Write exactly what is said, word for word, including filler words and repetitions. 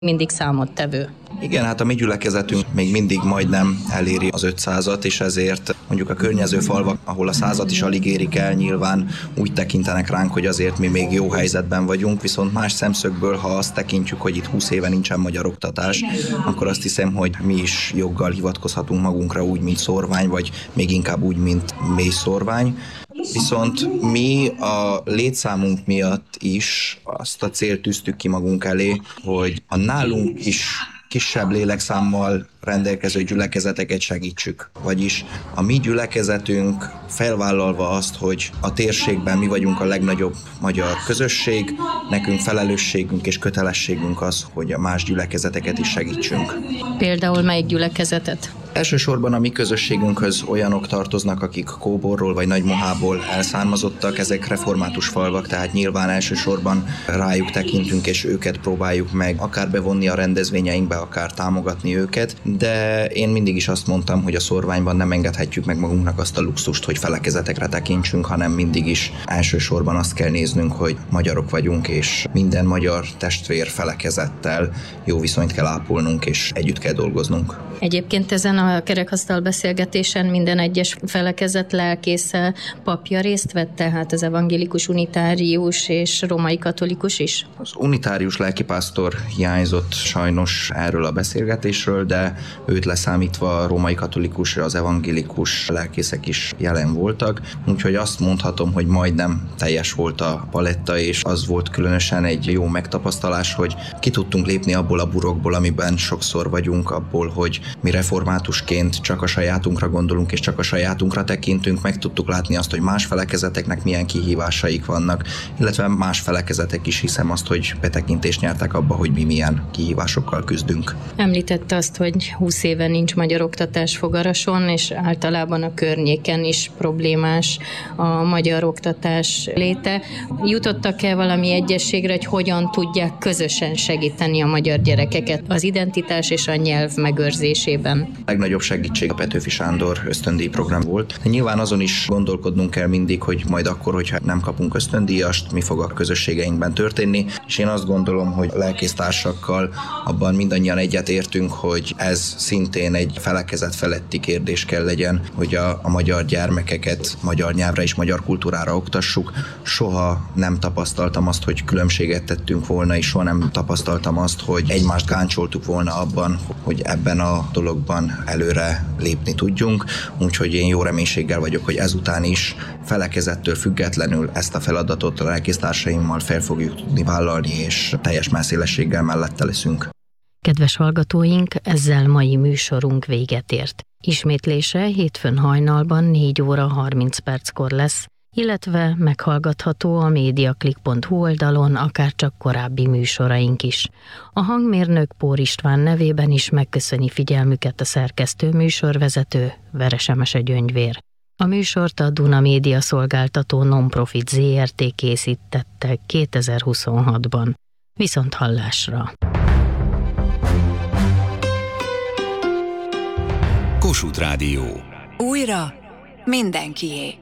mindig számottevő. Igen, hát a mi gyülekezetünk még mindig majdnem eléri az ötszázat, és ezért mondjuk a környező falvak, ahol a százat is alig érik el, nyilván úgy tekintenek ránk, hogy azért mi még jó helyzetben vagyunk, viszont más szemszögből, ha azt tekintjük, hogy itt húsz éve nincsen magyar oktatás, akkor azt hiszem, hogy mi is joggal hivatkozhatunk magunkra úgy, mint szorvány, vagy még inkább úgy, mint mély szorvány. Viszont mi a létszámunk miatt is azt a célt tűztük ki magunk elé, hogy a nálunk is kisebb lélekszámmal rendelkező gyülekezeteket segítsük. Vagyis a mi gyülekezetünk felvállalva azt, hogy a térségben mi vagyunk a legnagyobb magyar közösség, nekünk felelősségünk és kötelességünk az, hogy a más gyülekezeteket is segítsünk. Például melyik gyülekezetet? Elsősorban a mi közösségünkhöz olyanok tartoznak, akik Kóborról vagy Nagymohából elszármazottak, ezek református falvak, tehát nyilván elsősorban rájuk tekintünk, és őket próbáljuk meg akár bevonni a rendezvényeinkbe, akár támogatni őket, de én mindig is azt mondtam, hogy a szorványban nem engedhetjük meg magunknak azt a luxust, hogy felekezetekre tekintsünk, hanem mindig is elsősorban azt kell néznünk, hogy magyarok vagyunk, és minden magyar testvér felekezettel jó viszonyt kell ápolnunk, és együtt kell dolgoznunk. Egyébként ezen a kerekasztal beszélgetésen minden egyes felekezet lelkésze, papja részt vett, tehát az evangélikus, unitárius és római katolikus is? Az unitárius lelkipásztor hiányzott sajnos erről a beszélgetésről, de őt leszámítva a római katolikus, az evangélikus lelkészek is jelen voltak, úgyhogy azt mondhatom, hogy majdnem teljes volt a paletta, és az volt különösen egy jó megtapasztalás, hogy ki tudtunk lépni abból a burokból, amiben sokszor vagyunk, abból, hogy mi reformátusként csak a sajátunkra gondolunk, és csak a sajátunkra tekintünk, meg tudtuk látni azt, hogy más felekezeteknek milyen kihívásaik vannak, illetve más felekezetek is hiszem azt, hogy betekintést nyertek abba, hogy mi milyen kihívásokkal küzdünk. Említette azt, hogy húsz éve nincs magyar oktatás Fogarason, és általában a környéken is problémás a magyar oktatás léte. Jutottak-e valami egyességre, hogy hogyan tudják közösen segíteni a magyar gyerekeket az identitás és a nyelv megőrzésében? A legnagyobb segítség a Petőfi Sándor ösztöndíj program volt. De nyilván azon is gondolkodnunk kell mindig, hogy majd akkor, hogyha nem kapunk ösztöndíjast, mi fog a közösségeinkben történni, és én azt gondolom, hogy a lelkésztársakkal abban mindannyian egyetértünk, hogy ez szintén egy felekezet feletti kérdés kell legyen, hogy a, a magyar gyermekeket magyar nyelvre és magyar kultúrára oktassuk. Soha nem tapasztaltam azt, hogy különbséget tettünk volna, és soha nem tapasztaltam azt, hogy egymást gáncsoltuk volna abban, hogy ebben a dologban előre lépni tudjunk, úgyhogy én jó reménységgel vagyok, hogy ezután is felekezettől függetlenül ezt a feladatot a lelkésztársaimmal fel fogjuk tudni vállalni, és teljes messzélességgel mellette leszünk. Kedves hallgatóink, ezzel mai műsorunk véget ért. Ismétlése hétfőn hajnalban négy óra harminc perckor lesz, illetve meghallgatható a mediaclick pont hu oldalon akárcsak korábbi műsoraink is. A hangmérnök Pór István nevében is megköszöni figyelmüket a szerkesztő műsorvezető Veresemese Gyöngyvér. A műsort a Duna Média Szolgáltató Nonprofit zé er té készítette kétezer-huszonhatban. Viszont hallásra! Kossuth Rádió. Újra mindenkié.